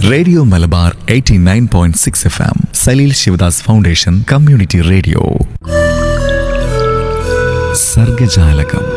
Radio Malabar 89.6 FM, Saleel Sivadas foundation community radio. സർഗജാലകം.